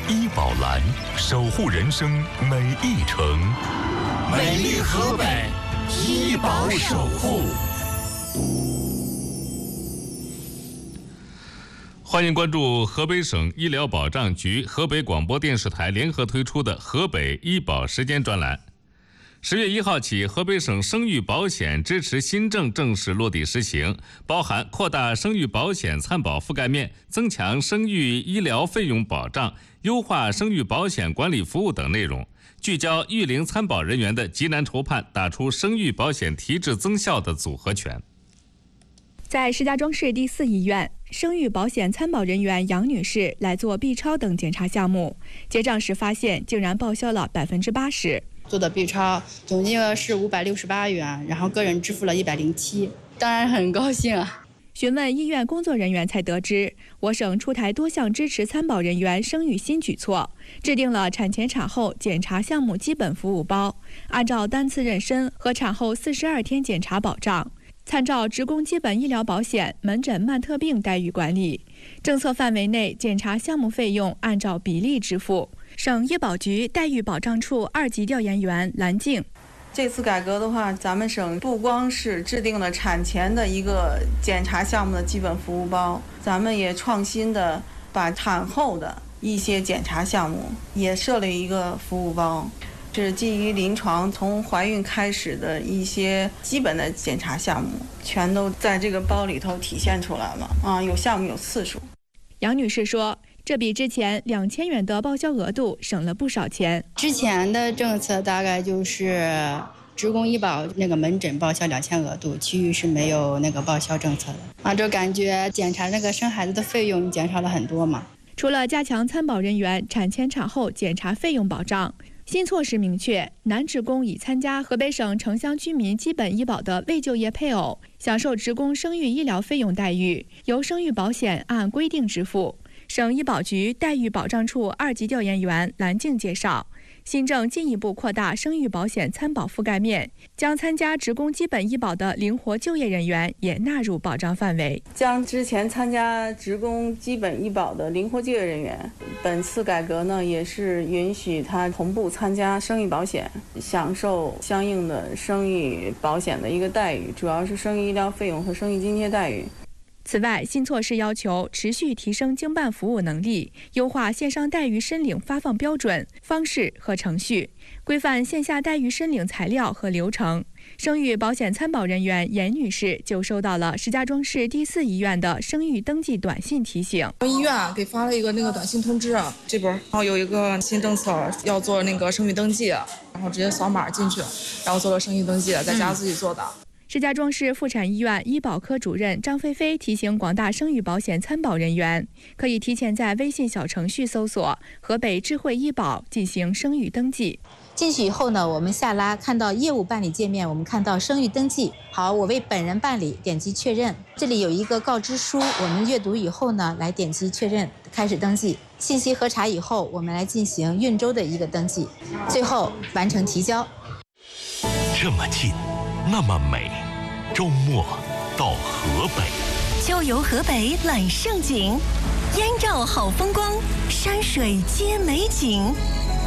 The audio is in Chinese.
医保蓝，守护人生每一程。 美丽河北，医保守护。 欢迎关注河北省医疗保障局、河北广播电视台联合推出的河北医保时间专栏。10月1号起，河北省生育保险支持新政正式落地实行，包含扩大生育保险参保覆盖面、增强生育医疗费用保障、优化生育保险管理服务等内容，聚焦育龄参保人员的急难筹盼，打出生育保险提质增效的组合拳。 在石家庄市第4医院，生育保险参保人员杨女士来做 B 超等检查项目，结账时发现竟然报销了80%。 做的 B 超总金额是568元，然后个人支付了107，当然很高兴啊。 询问医院工作人员才得知，我省出台多项支持参保人员生育新举措，制定了产前产后检查项目基本服务包，按照单次妊娠和产后42天检查保障，参照职工基本医疗保险门诊慢特病待遇管理，政策范围内检查项目费用按照比例支付。省医保局待遇保障处2级调研员蓝静， 这次改革的话，咱们省不光是制定了产前的一个检查项目的基本服务包，咱们也创新的把产后的一些检查项目也设了一个服务包，是基于临床从怀孕开始的一些基本的检查项目，全都在这个包里头体现出来了啊，有项目有次数。 杨女士说，这比之前2000元的报销额度省了不少钱。 之前的政策大概就是职工医保那个门诊报销2000额度，其余是没有那个报销政策的啊，就感觉检查那个生孩子的费用减少了很多嘛。 除了加强参保人员产前产后检查费用保障，新措施明确，男职工已参加河北省城乡居民基本医保的未就业配偶，享受职工生育医疗费用待遇，由生育保险按规定支付。省医保局待遇保障处2级调研员蓝静介绍，新政进一步扩大生育保险参保覆盖面，将参加职工基本医保的灵活就业人员也纳入保障范围。 将之前参加职工基本医保的灵活就业人员，本次改革呢，也是允许他同步参加生育保险，享受相应的生育保险的一个待遇，主要是生育医疗费用和生育津贴待遇。 此外，新措施要求持续提升经办服务能力，优化线上待遇申领发放标准、方式和程序，规范线下待遇申领材料和流程。生育保险参保人员严女士就收到了石家庄市第4医院的生育登记短信提醒。 医院给发了一个那个短信通知，这边然后有一个新政策要做那个生育登记，然后直接扫码进去，然后做了生育登记，在家自己做的。 石家庄市妇产医院医保科主任张菲菲提醒广大生育保险参保人员，可以提前在微信小程序搜索“河北智慧医保”进行生育登记。 进去以后呢，我们下拉看到业务办理界面，我们看到生育登记。好，我为本人办理，点击确认。这里有一个告知书，我们阅读以后呢，来点击确认，开始登记。信息核查以后，我们来进行孕周的一个登记，最后完成提交。 这么近，那么美，周末到河北， 郊游河北揽胜景，燕赵好风光，山水皆美景。